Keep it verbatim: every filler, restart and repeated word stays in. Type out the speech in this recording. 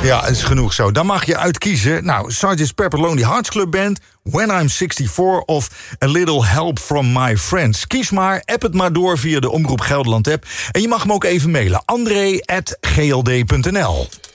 Ja, het is genoeg zo. Dan mag je uitkiezen. Nou, sergeant Pepper Lonely Hearts Club Band, When I'm zesenzestig of A Little Help From My Friends. Kies maar, app het maar door via de Omroep Gelderland app. En je mag hem ook even mailen. André at g l d punt n l.